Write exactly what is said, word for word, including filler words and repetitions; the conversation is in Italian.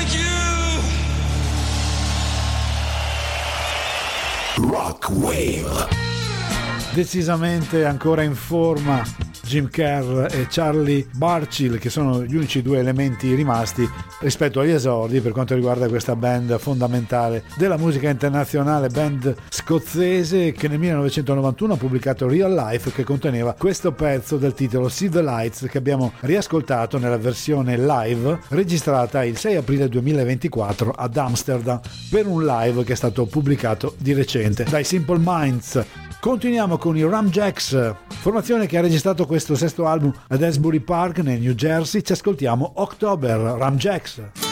Rockwave. Decisamente ancora in forma Jim Kerr e Charlie Burchill, che sono gli unici due elementi rimasti rispetto agli esordi per quanto riguarda questa band fondamentale della musica internazionale, band scozzese che nel millenovecentonovantuno ha pubblicato Real Life, che conteneva questo pezzo del titolo See the Lights, che abbiamo riascoltato nella versione live registrata il sei aprile duemilaventiquattro ad Amsterdam per un live che è stato pubblicato di recente dai Simple Minds. Continuiamo con i Ramjacks, formazione che ha registrato questo sesto album ad Asbury Park nel New Jersey. Ci ascoltiamo October, Ramjacks.